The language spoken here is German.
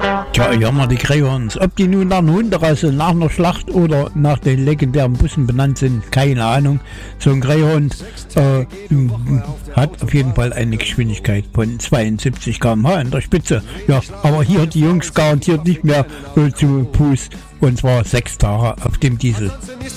Tja, ja mal die Greyhounds. Ob die nun nach einer Hunderasse, nach einer Schlacht oder nach den legendären Bussen benannt sind, keine Ahnung. So ein Greyhound hat auf jeden Fall eine Geschwindigkeit von 72 km/h in der Spitze. Ja, aber hier die Jungs garantiert nicht mehr zu Fuß. Und zwar 6 Tage auf dem Diesel.